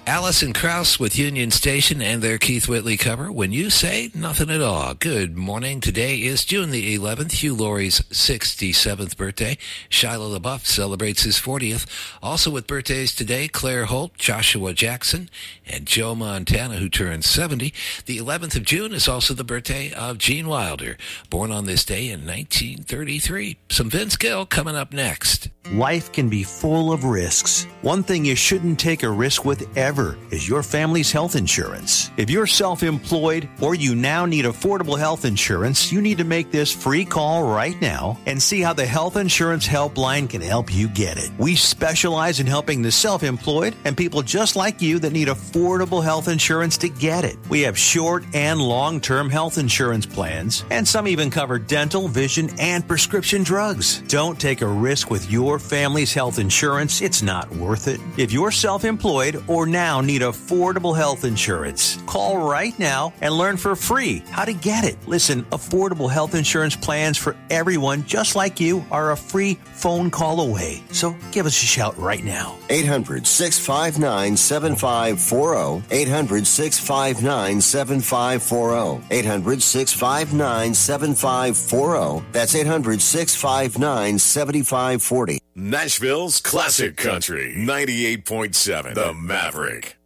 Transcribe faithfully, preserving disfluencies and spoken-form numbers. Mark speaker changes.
Speaker 1: Allison Krauss with Union Station and their Keith Whitley cover, When You Say Nothing at All. Good morning. Today is June the eleventh, Hugh Laurie's sixty-seventh birthday. Shia LaBeouf celebrates his fortieth. Also with birthdays today, Claire Holt, Joshua Jackson, and Joe Montana, who turns seventy. The eleventh of June is also the birthday of Gene Wilder, born on this day in nineteen thirty-three. Some Vince Gill coming up next.
Speaker 2: Life can be full of risks. One thing you shouldn't take a risk with ever is your family's health insurance. If you're self-employed or you now need affordable health insurance, you need to make this free call right now and see how the Health Insurance Helpline can help you get it. We specialize in helping the self-employed and people just like you that need affordable health insurance to get it. We have short and long-term health insurance plans, and some even cover dental, vision, and prescription drugs. Don't take a risk with your family's health insurance. It's not worth it. If you're self-employed or now need affordable health insurance, call right now and learn for free how to get it. Listen, affordable health insurance plans for everyone just like you are a free phone call away. So give us a shout right now.
Speaker 3: eight hundred, six five nine, seven five four zero. eight hundred, six five nine, seven five four zero. eight hundred, six five nine, seven five four zero. That's eight hundred, six five nine, seven five four zero.
Speaker 4: Nashville's Classic Country, ninety-eight point seven, The Maverick.